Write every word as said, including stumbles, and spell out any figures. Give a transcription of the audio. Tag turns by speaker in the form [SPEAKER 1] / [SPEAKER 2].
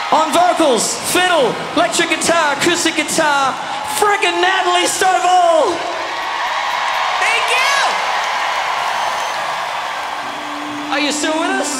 [SPEAKER 1] On vocals, fiddle, electric guitar, acoustic guitar, friggin' Natalie Stovall! Thank you! Are you still with us?